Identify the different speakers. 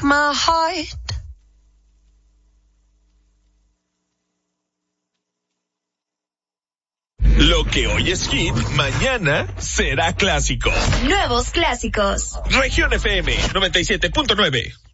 Speaker 1: my heart.
Speaker 2: Lo que hoy es hit, mañana será clásico.
Speaker 3: Nuevos clásicos.
Speaker 2: Región FM 97.9.